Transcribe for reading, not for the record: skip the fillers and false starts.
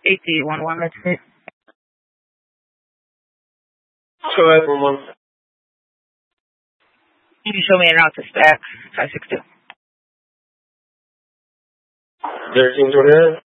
AC11, let's see. Go ahead, 11. You can show me an route to stack 562. 1329.